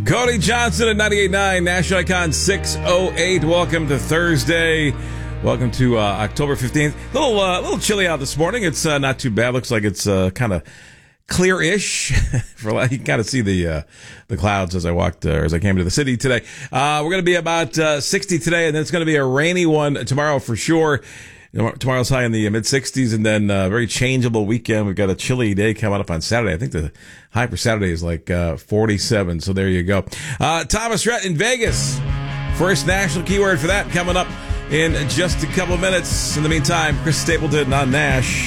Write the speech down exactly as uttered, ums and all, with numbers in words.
Cody Johnson at ninety-eight point nine, National Icon six oh eight. Welcome to Thursday. Welcome to uh, October fifteenth. A little, uh, little chilly out this morning. It's uh, not too bad. Looks like it's uh, kind of clear-ish. For You can kind of see the uh, the clouds as I walked, uh, or as I came to the city today. Uh, we're going to be about uh, sixty today, and then it's going to be a rainy one tomorrow for sure. Tomorrow's high in the mid sixties, and then a uh, very changeable weekend. We've got a chilly day coming up on Saturday. I think the high for Saturday is like uh, forty-seven, so there you go. Uh, Thomas Rhett in Vegas. First national keyword for that coming up in just a couple of minutes. In the meantime, Chris Stapleton on Nash.